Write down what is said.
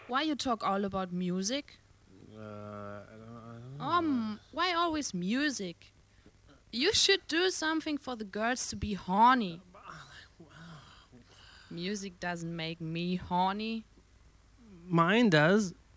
Why you talk all about music? I don't know. Why always music? You should do something for the girls to be horny. Music doesn't make me horny. Mine does.